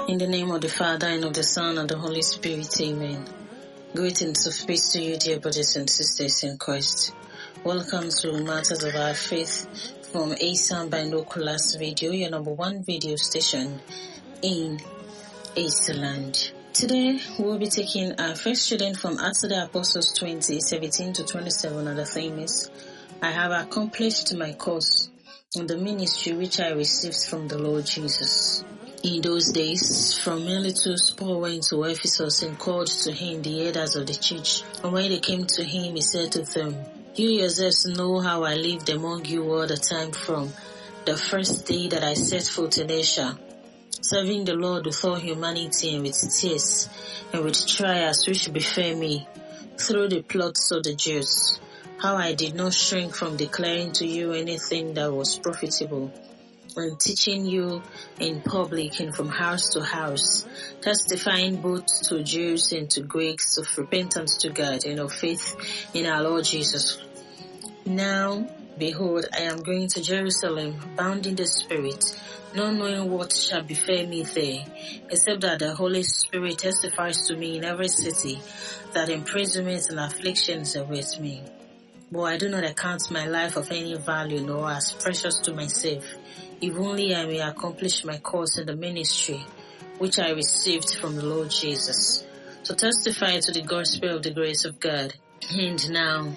In the name of the Father, and of the Son, and the Holy Spirit, amen. Greetings of peace to you, dear brothers and sisters in Christ. Welcome to Matters of Our Faith from ASAM Binoculars Radio, your number one radio station in Aceland. Today, we'll be taking our first student from Acts of the Apostles 20:17 to 27, and the theme is, I have accomplished my course in the ministry which I received from the Lord Jesus. In those days, from Miletus, Paul went to Ephesus and called to him the elders of the church. And when they came to him, he said to them, You yourselves know how I lived among you all the time from the first day that I set foot in Asia, serving the Lord with all humanity and with tears and with trials which befell me through the plots of the Jews, how I did not shrink from declaring to you anything that was profitable, and teaching you in public and from house to house, testifying both to Jews and to Greeks of repentance to God and of faith in our Lord Jesus. Now, behold, I am going to Jerusalem, bound in the Spirit, not knowing what shall befall me there, except that the Holy Spirit testifies to me in every city that imprisonments and afflictions await me. But I do not account my life of any value, nor as precious to myself, if only I may accomplish my course in the ministry which I received from the Lord Jesus, to testify to the gospel of the grace of God. And now,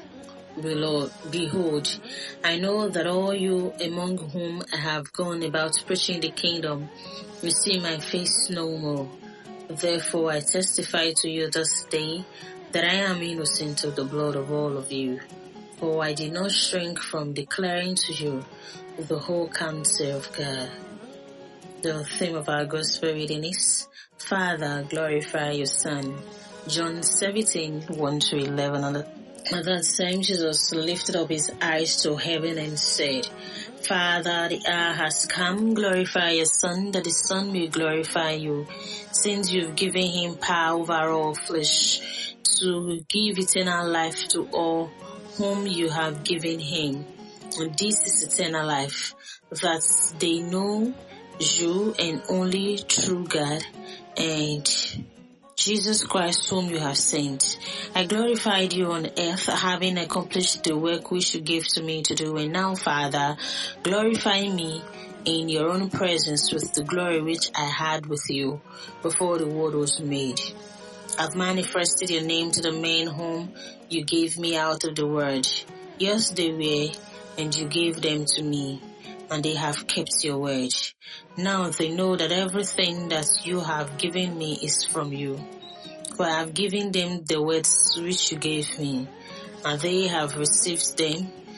behold, I know that all you among whom I have gone about preaching the kingdom will see my face no more. Therefore I testify to you this day that I am innocent of the blood of all of you. For I did not shrink from declaring to you the whole counsel of God. The theme of our gospel reading is, Father, glorify your Son. John 17:1-11. At that time, Jesus lifted up his eyes to heaven and said, Father, the hour has come, glorify your Son, that the Son may glorify you, since you've given him power over all flesh, to give eternal life to all whom you have given him. And this is eternal life, that they know you and only true God and Jesus Christ whom you have sent. I glorified you on earth, having accomplished the work which you gave to me to do. And now, Father, glorify me in your own presence with the glory which I had with you before the world was made. I've manifested your name to the men whom you gave me out of the world. Yes, they were, and you gave them to me, and they have kept your word. Now they know that everything that you have given me is from you. For I have given them the words which you gave me, and they have received them,